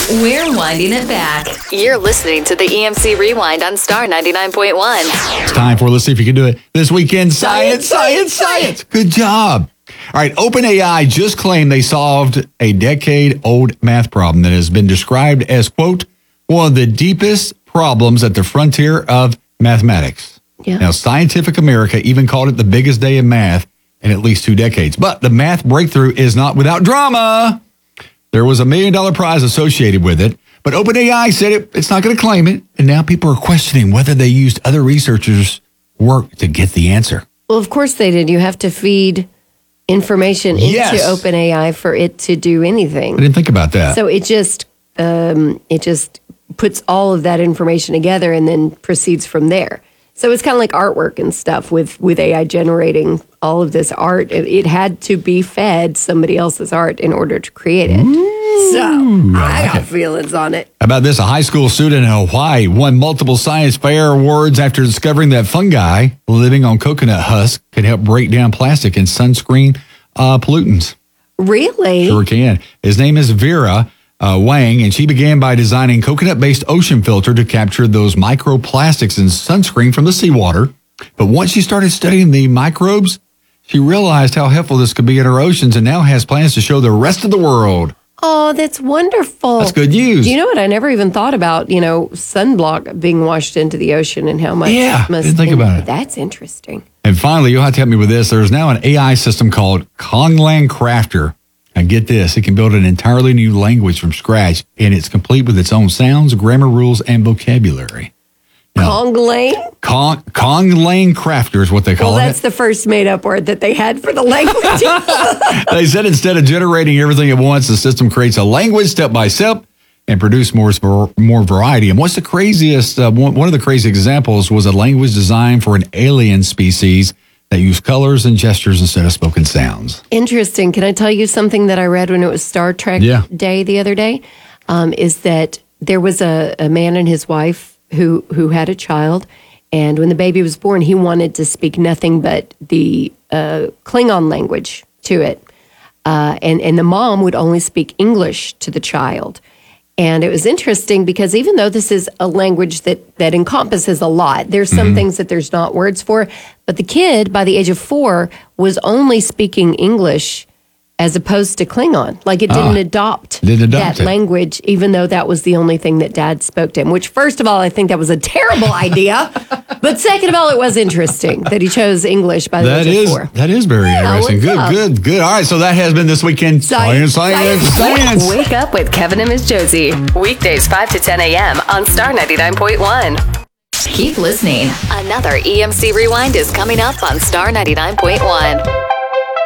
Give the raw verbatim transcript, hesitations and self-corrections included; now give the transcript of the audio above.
We're winding it back. You're listening to the E M C Rewind on Star ninety-nine point one. It's time for, let's see if you can do it this weekend. Science, science, science. Good job. All right, OpenAI just claimed they solved a decade-old math problem that has been described as, quote, one of the deepest problems at the frontier of mathematics. Yeah. Now, Scientific America even called it the biggest day in math in at least two decades. But the math breakthrough is not without drama. There was a million dollar prize associated with it, but OpenAI said it, it's not going to claim it. And now people are questioning whether they used other researchers' work to get the answer. Well, of course they did. You have to feed information Yes. into OpenAI for it to do anything. I didn't think about that. So it just um, it just puts all of that information together and then proceeds from there. So it's kind of like artwork and stuff with, with A I generating all of this art. It, it had to be fed somebody else's art in order to create it. Ooh, so I like got it. feelings on it. How about this? A high school student in Hawaii won multiple science fair awards after discovering that fungi living on coconut husk can help break down plastic and sunscreen uh, pollutants. Really? Sure can. His name is Vera uh, Wang, and she began by designing coconut-based ocean filter to capture those microplastics in sunscreen from the seawater. But once she started studying the microbes, she realized how helpful this could be in our oceans and now has plans to show the rest of the world. Oh, that's wonderful. That's good news. Do you know what? I never even thought about, you know, sunblock being washed into the ocean and how much. Yeah, must didn't think about it. That's interesting. And finally, you'll have to help me with this. There's now an A I system called Konglang Crafter. And get this, it can build an entirely new language from scratch, and it's complete with its own sounds, grammar rules, and vocabulary. Now, Konglang? Kong, Konglang Crafter is what they call Well, that's it. the first made-up word that they had for the language. They said instead of generating everything at once, the system creates a language step by step and produce more more variety. And what's the craziest, uh, one, one of the crazy examples was a language designed for an alien species that use colors and gestures instead of spoken sounds. Interesting. Can I tell you something that I read when it was Star Trek Yeah. Day the other day? Um, is that there was a, a man and his wife who, who had a child, and when the baby was born, he wanted to speak nothing but the uh, Klingon language to it. Uh, and, and the mom would only speak English to the child. And it was interesting because even though this is a language that, that encompasses a lot, there's some Mm-hmm. things that there's not words for. But the kid, by the age of four, was only speaking English as opposed to Klingon. Like it didn't Ah, adopt didn't adopt that it. language, even though that was the only thing that Dad spoke to him. Which, first of all, I think that was a terrible idea. But second of all, it was interesting that he chose English by the That age is of four. that is very Yeah, interesting. what's Good, up? good, good. All right, so that has been this weekend. Science, science, science. science. Wake up with Kevin and Miss Josie. Weekdays five to ten a.m. on Star ninety-nine point one. Keep listening. Another E M C Rewind is coming up on Star ninety-nine point one.